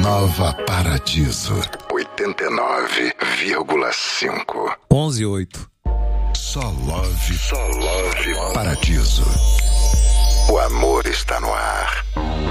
Nova Paradiso 89,5. 11:08. Só Love Paradiso. O amor está no ar.